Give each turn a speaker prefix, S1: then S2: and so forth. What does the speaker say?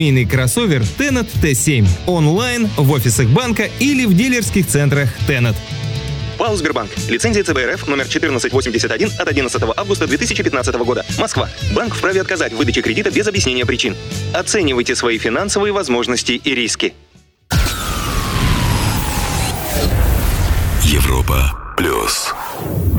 S1: Семейный кроссовер Tenet T7. Онлайн, в офисах банка или в дилерских центрах Tenet.
S2: ПАО «Сбербанк». Лицензия ЦБ РФ номер 1481 от 11 августа 2015 года. Москва. Банк вправе отказать в выдаче кредита без объяснения причин. Оценивайте свои финансовые возможности и риски.
S3: Европа плюс.